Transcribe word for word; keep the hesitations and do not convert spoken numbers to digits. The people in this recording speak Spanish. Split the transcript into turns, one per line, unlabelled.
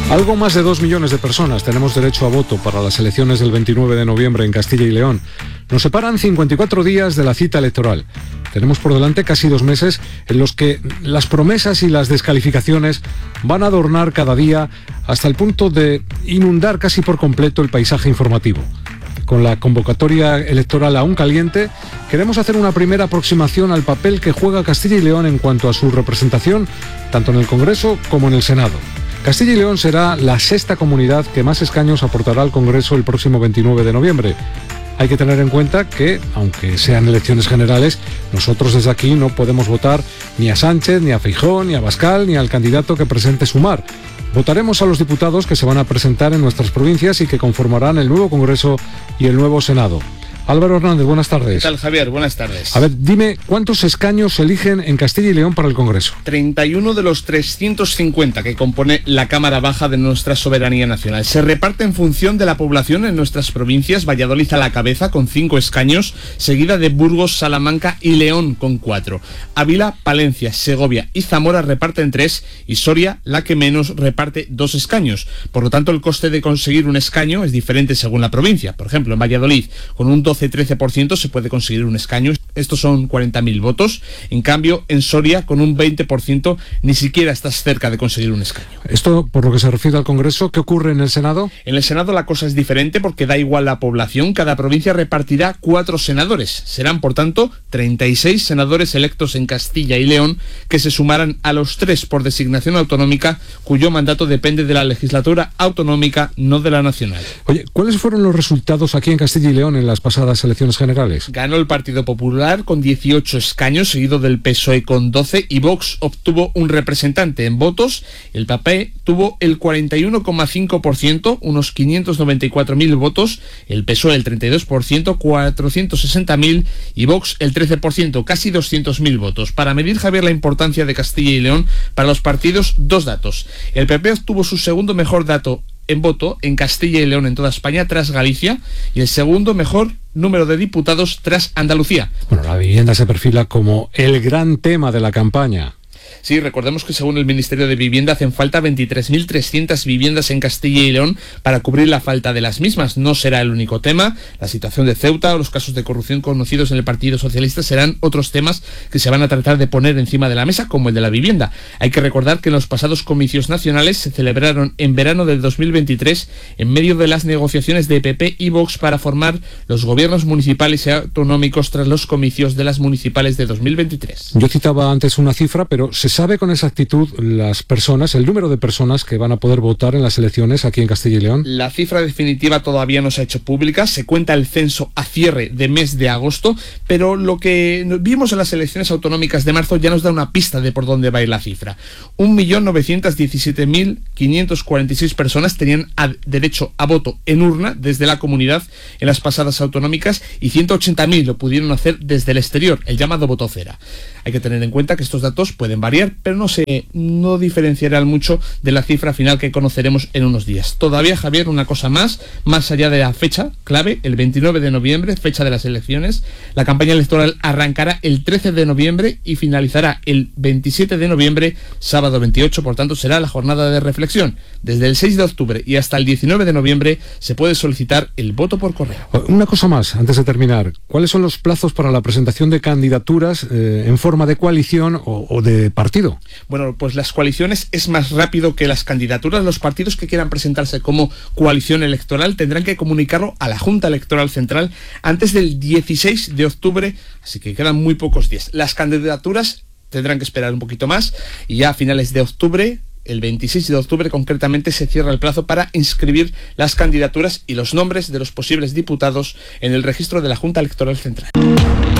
Algo más de dos millones de personas tenemos derecho a voto para las elecciones del veintinueve de noviembre en Castilla y León. Nos separan cincuenta y cuatro días de la cita electoral. Tenemos por delante casi dos meses en los que las promesas y las descalificaciones van a adornar cada día hasta el punto de inundar casi por completo el paisaje informativo. Con la convocatoria electoral aún caliente, queremos hacer una primera aproximación al papel que juega Castilla y León en cuanto a su representación, tanto en el Congreso como en el Senado. Castilla y León será la sexta comunidad que más escaños aportará al Congreso el próximo veintinueve de noviembre. Hay que tener en cuenta que, aunque sean elecciones generales, nosotros desde aquí no podemos votar ni a Sánchez, ni a Feijóo, ni a Abascal, ni al candidato que presente Sumar. Votaremos a los diputados que se van a presentar en nuestras provincias y que conformarán el nuevo Congreso y el nuevo Senado. Álvaro Hernández, buenas tardes.
¿Qué tal, Javier? Buenas tardes.
A ver, dime, ¿cuántos escaños se eligen en Castilla y León para el Congreso?
treinta y uno de los trescientos cincuenta que compone la Cámara Baja de nuestra soberanía nacional. Se reparte en función de la población en nuestras provincias. Valladolid a la cabeza con cinco escaños, seguida de Burgos, Salamanca y León con cuatro. Ávila, Palencia, Segovia y Zamora reparten tres y Soria, la que menos, reparte dos escaños. Por lo tanto, el coste de conseguir un escaño es diferente según la provincia. Por ejemplo, en Valladolid, con un doce a trece por ciento se puede conseguir un escaño. Estos son cuarenta mil votos. En cambio, en Soria, con un veinte por ciento, ni siquiera estás cerca de conseguir un escaño.
Esto, por lo que se refiere al Congreso, ¿qué ocurre en el Senado?
En el Senado la cosa es diferente porque da igual la población. Cada provincia repartirá cuatro senadores. Serán, por tanto, treinta y seis senadores electos en Castilla y León que se sumarán a los tres por designación autonómica, cuyo mandato depende de la legislatura autonómica, no de la nacional.
Oye, ¿cuáles fueron los resultados aquí en Castilla y León en las pasadas elecciones generales?
Ganó el Partido Popular con dieciocho escaños, seguido del P S O E con doce, y Vox obtuvo un representante en votos. El P P tuvo el cuarenta y uno coma cinco por ciento, unos quinientos noventa y cuatro mil votos, el P S O E el treinta y dos por ciento, cuatrocientos sesenta mil, y Vox el trece por ciento, casi doscientos mil votos. Para medir, Javier, la importancia de Castilla y León para los partidos, dos datos. El P P obtuvo su segundo mejor dato en voto en Castilla y León en toda España tras Galicia, y el segundo mejor número de diputados tras Andalucía.
Bueno, la vivienda se perfila como el gran tema de la campaña.
Sí, recordemos que según el Ministerio de Vivienda hacen falta veintitrés mil trescientas viviendas en Castilla y León para cubrir la falta de las mismas. No será el único tema. La situación de Ceuta o los casos de corrupción conocidos en el Partido Socialista serán otros temas que se van a tratar de poner encima de la mesa, como el de la vivienda. Hay que recordar que en los pasados comicios nacionales se celebraron en verano del dos mil veintitrés en medio de las negociaciones de P P y Vox para formar los gobiernos municipales y autonómicos tras los comicios de las municipales de dos mil veintitrés.
Yo citaba antes una cifra, pero ¿se sabe con exactitud las personas, el número de personas que van a poder votar en las elecciones aquí en Castilla y León?
La cifra definitiva todavía no se ha hecho pública. Se cuenta el censo a cierre de mes de agosto, pero lo que vimos en las elecciones autonómicas de marzo ya nos da una pista de por dónde va a ir la cifra. un millón novecientos diecisiete mil quinientos cuarenta y seis personas tenían a, derecho a voto en urna desde la comunidad en las pasadas autonómicas, y ciento ochenta mil lo pudieron hacer desde el exterior, el llamado voto cera. Hay que tener en cuenta que estos datos pueden variar, pero no se no diferenciarán mucho de la cifra final que conoceremos en unos días. Todavía, Javier, una cosa más, más allá de la fecha clave, el veintinueve de noviembre, fecha de las elecciones, la campaña electoral arrancará el trece de noviembre y finalizará el veintisiete de noviembre, sábado veintiocho, por tanto será la jornada de reflexión. Desde el seis de octubre y hasta el diecinueve de noviembre se puede solicitar el voto por correo.
Una cosa más, antes de terminar, ¿cuáles son los plazos para la presentación de candidaturas eh, en forma de coalición o, o de partido?
Bueno, pues las coaliciones es más rápido que las candidaturas. Los partidos que quieran presentarse como coalición electoral tendrán que comunicarlo a la Junta Electoral Central antes del dieciséis de octubre, así que quedan muy pocos días. Las candidaturas tendrán que esperar un poquito más y ya a finales de octubre, el veintiséis de octubre concretamente, se cierra el plazo para inscribir las candidaturas y los nombres de los posibles diputados en el registro de la Junta Electoral Central.